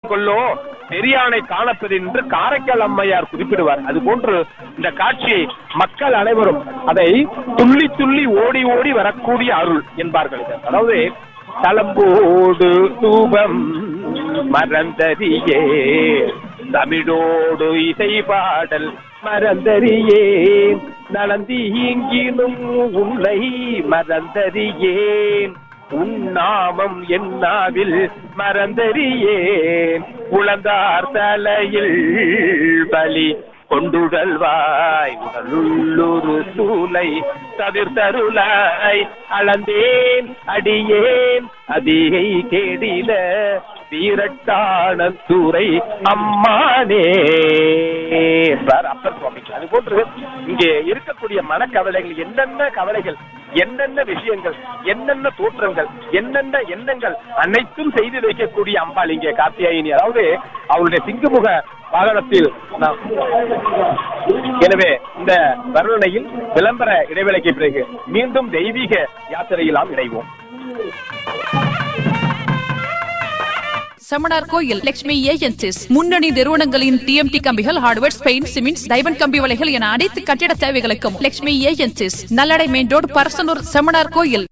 கொல்லோ பெரியானை காணப்பது என்று காரைக்கால் அம்மையார் குறிப்பிடுவார். அது போன்று இந்த காட்சியை மக்கள் அனைவரும் அதை துள்ளி துள்ளி ஓடி ஓடி வரக்கூடிய அருள் என்பார்கள். அதாவது தளம்போடு தூபம் மறந்தறியே தமிழோடு இசை பாடல் மறந்தறியேன் நலந்தீங்கினும் உன்னை மறந்தறியேன் உன்னாமம் என்னாவில் மறந்தறியேன் உளந்தார் தலையில் பலி கொண்டுடல்வாய் உடலுள்ளொரு சூலை தவிர்த்தருளாய் அளந்தேன் அடியேன் அதிகை கேடில வீரட்டானத்துறை அம்மானே என்றார் அப்பர் சுவாமி. அது போன்று இங்கே இருக்கக்கூடிய மனக்கவலைகள், என்னென்ன கவலைகள், என்னென்ன விஷயங்கள், என்னென்ன தோற்றங்கள், என்னென்ன எண்ணங்கள் அனைத்தும் செய்து வைக்கக்கூடிய அம்பாள் இங்கே கார்த்தியாயினி. அதாவது அவளுடைய சிங்கமுக வாகனத்தில். எனவே இந்த வருணையில் விளம்பர இடைவேளைக்கு பிறகு மீண்டும் தெய்வீக யாத்திரையிலாம் இணைவோம். செமனார் கோயில் லட்சுமி ஏஜென்சிஸ் முன்னணி நிறுவனங்களின் டிஎம்டி கம்பிகள், ஹார்ட்வேர், பெயிண்ட், சிமெண்ட், டைமண்ட் கம்பி வலைகள் என அனைத்து கட்டிட தேவைகளுக்கும் Lakshmi agencies, நல்லடை main road, Parasanur. செமனார் கோயில்